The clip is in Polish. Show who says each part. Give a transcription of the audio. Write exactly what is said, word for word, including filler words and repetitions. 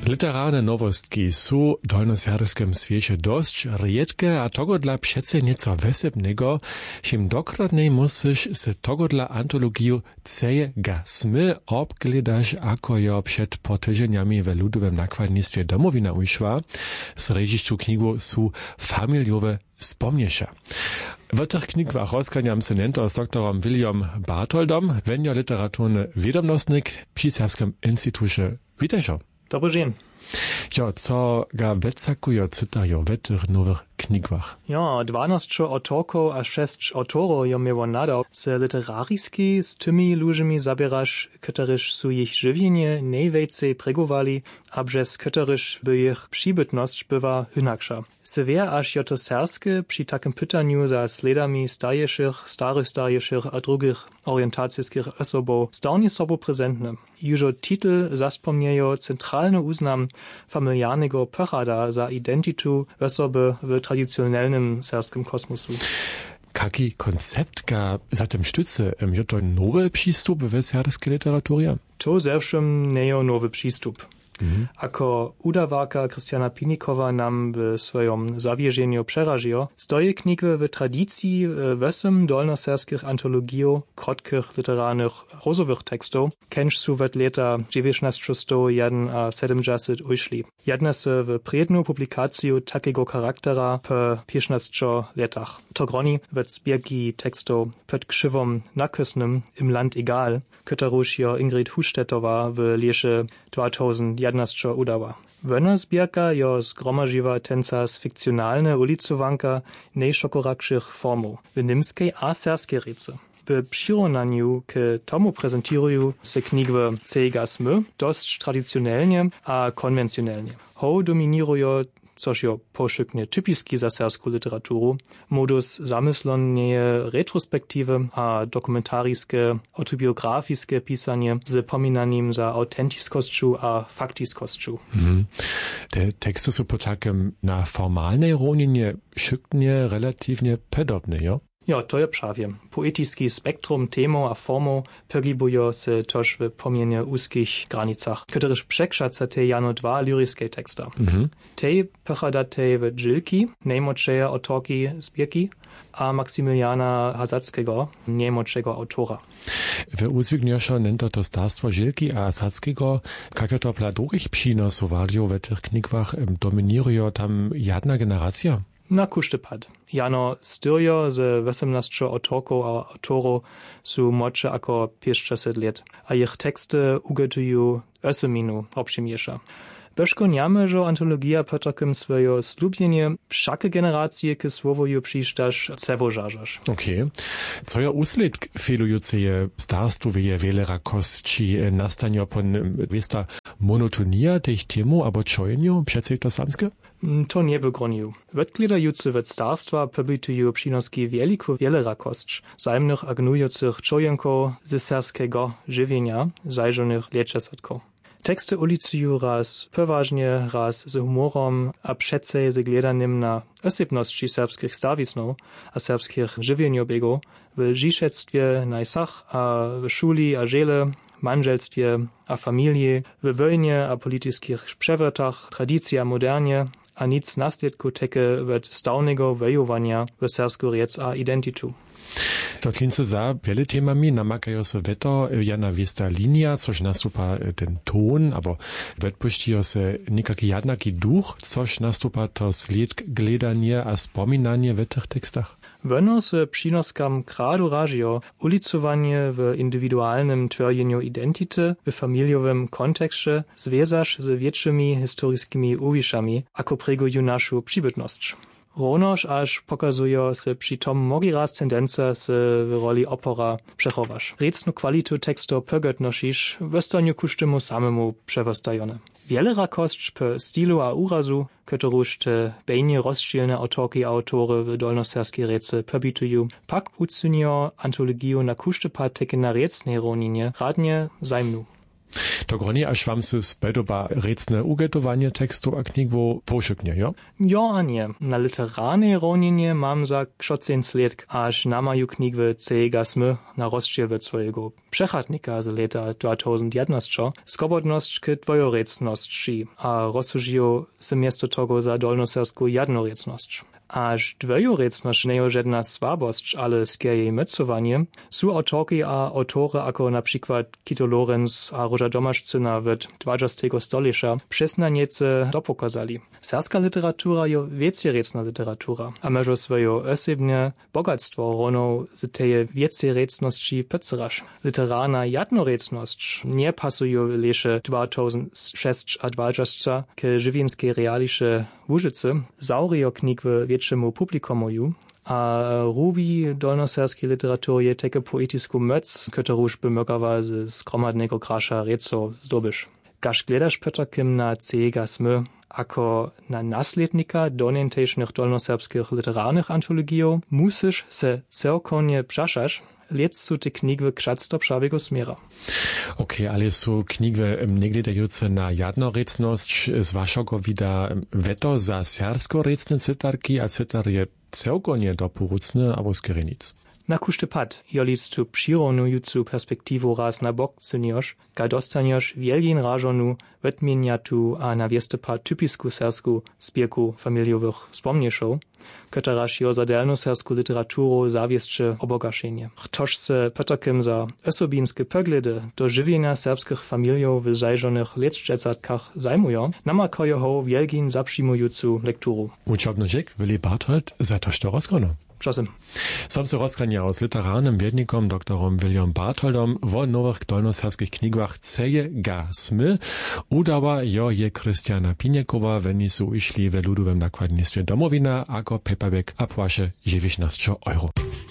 Speaker 1: Literarne nowostki su w dolnoserbskim świecie dość riedke, a tego dla przece nieco wesebnego, czym dokładniej musisz se tego dla antologiju cejega smy obgledasz, ako jo przed po tydzieniami w ludowym nakładnictwie Domowina ujszła, z režišću knigu su familiowe spomnieša. W tych knigach rozkaniam se nento z doktorom William Bartoldom, wenjo literaturny wiadomostnik przy Serbskim Instytucie. Witajcie.
Speaker 2: Dobry dzień.
Speaker 1: Jo, co ga wetsakujo cytajo w tych nowych knigach?
Speaker 2: Ja, dwanaście autorków a sześć autorów jo mieło nadał, se literaryjski z tymi ludźmi zabierasz, któryż su ich żywienie najwięcej pregowali, a przez któryż by ich przybytność bywa hynaksza. Se wie, aż jo to serskie przy takim pytaniu za sledami starjeszych, starych starjeszych a drugich orientacyjskich osobów stałnie sobą prezentne. Jużo titel zaspomniejo centralny uznam familiarnego pochada za identitu osoby w tradycjonalnym serskim kosmosu.
Speaker 1: Jaki koncept ga za tym sztuce? Je to nowy przystup w serskiej literaturze?
Speaker 2: To zewszym nie nowy przystup.
Speaker 1: Mhm.
Speaker 2: Ako udawarka Krystiana Pinikowa nam w swoim zawierzeniu przeraziło, stoi knigy w tradycji wesem dolnoserskich antologijów, krotkich literarnych rozowych tekstów, kenż su w lata dziewiętnaście jeden a siedemdziesiąt ujszli. Jedne se w predną publikację takiego charaktera po piętnastu latach. To groni w zbierki tekstów pod krzywom nakysnym im Land egal, któreż jo Ingrid Hustettowa w lesie dwa tysiące jedenaście udała. Wena zbierka jo zgromadziła tencas fikcjonalne ulicowanka najszokorakszych formów w niemskiej a serskiej rece. W przyrównaniu k tomu prezentują se knigi cejega smy dość tradycjonalnie a konwencjonalnie. Ho dominują, což jo pošyknie typiski za sersku literaturu, modus zamyslonie retrospektive a dokumentarijske, autobiografijske pisanie z pominaním za autentiskosću a faktiskosću.
Speaker 1: Mhm. Te teksty su po takim na formalnej roninie šyknie relatywnie podobne, jo?
Speaker 2: Ja, to je prawie. Poetiski spektrum temo a formo pogibują se toż w pomienie uskich granicach, któryż przekrzacza te jano dwa liryskie teksta.
Speaker 1: Mhm.
Speaker 2: Te pochodate w Dżilki, najmłodszej autorki zbierki, a Maksymiliana Hazackiego, najmłodszego autora.
Speaker 1: W uzwignioszo nento to starstwo Żilki a Hazackiego, jak to dla drugich przynosowali w tych knigach, dominują tam jedna generacja?
Speaker 2: Na kuštepad. Jano styrjo z osiemnastu autorków a autorów su młodsze ako pięćdziesiąt lat, a ich teksty ugotują oseminu obszymniejsza. Beszko niamy, że antologia po takim swoje slubienie wszakie generacje k słowoju przyjsztasz cewożarzasz.
Speaker 1: Okej. Okay. Co ja usled felujące starstwu wieje wiele rakości nastanie pon westa monotonia tych temu, albo czojeniu, przecież to samskie?
Speaker 2: To nie wygronił. Wetglidający wet starstwa pobytują przynoski wieliku wiele rakość, zajemnych a gnujących czojenków z serskiego żywienia, zajrzonych lieczesatków. Teksty ulicują raz poważnie, raz z humorem, a przece z gledaniem na osobności serbskich stawisnów a serbskich żywieniobiegów w żyszectwie najsach, a w szuli a żele, manżelstwie a familii, w wojnie a politycznych przewrotach, tradycji a modernie, a nic nasljedku teke wet stałnego wojowania w sersku riec a identitu.
Speaker 1: To klince za wiele temami namakają se weto jana wiesta linia, což nastupa ten ton, aber wetpuścijo se nikaki jadnaki duch, což nastupa to sled gledanie a spominanie w tych tekstach.
Speaker 2: Weno se przynoskam kradu ražio ulicowanie w indywidualnym tworjeniu identity w familiowym kontekście związasz z większymi historyjskimi uwiszami, ako preguju naszą przybytność. Ronoż aż pokazują se przy tom mogi raz tendencja se w roli opora przechowasz. Recnu kwalitu tekstu pogotnosisz, w stoniu kusztemu samemu przewostajone. Wiele rakość po stylu a urazu, któryż te bejnie rozdzielne autorki a autory w dolnoserskiej rece pobitują, pak ucunią antologię na kusztepad teke na recnej roninie radnie zajmnu.
Speaker 1: To gronie aż wam se spedoba recne ugetowanie tekstu a knigwo poszuknie, jo?
Speaker 2: Jo, a nie. Na literarnej roninie mam za krzocen sled, aż namaju knigwy cejega smy na rozstrzelwe swojego przechadnika z leta dwa tysiące jedenaście skobodność k dwojorecności, a rozsužijo se miesto tego za dolnosersku jednorecność. Aż dwojorecność nie żadna słabość, ale skierej mycowanie, su autorki a autory ako na przykład Kito Lorenz a Róża Domaszczyna w dwudziestego stolecza przesna niece dopokazali. Serska literatura jo wiecierecna literatura, a mežo swoje osobne bogactwo rono z teje wiecierecności pycerasz. Literarna jednorecność nie pasuje lesze dwa tysiące sześć a dwadzieścia k żywinskiej realisze Łużycy, zaurio knigwy wieczemu publikomoju, a rubi dolnoserskiej literaturie teke poetisku möc, ktoruż bymökawa z skromadnego krasza reco zdobysz. Każ gledasz Petrkiem na cejega smy, ako na naslednika donentejsznych dolnoserbskich literarnych antologijów, musisz se celkonie przaszasz, lec su te knigwy krzacto prawego smiera.
Speaker 1: Okej, okay, ale su knigwy nie gledające na jednorecność, z waszego wida weto za sersko-recne cytarki, a cytar je celkonie doporucny albo z Kyrenic.
Speaker 2: Na kuszty pad, jolic tu přironujucu perspektivu raz na bok cynios, ga dostanios wielgin rażonu wetmieniatu a na wieste pad typisku sersku spieku familiowych wspomnieszów, ktoraż jo za delnosersku literaturu zawieszcze obogaszenie. Chtoż se Petrkiem za osobinskie pogledy do żywienia serbskich familiów w zajrzonych leczdzecatkach zajmują, namakojo ho wielgin zaprzyjmujucu lekturu.
Speaker 1: Uczobnožek Willi Barthold za to, što rozkono.
Speaker 2: Czasem.
Speaker 1: Sam se rozkranjał z literarnym wiednikom doktorom William Bartholdom o nowych dolnoserskich knigach cejega smy. Udała jo je Krystiana Piniekowa, weni su išli w ludowym nakładnictwie Domowina, ako paperback a płasze dziewiętnaście euro.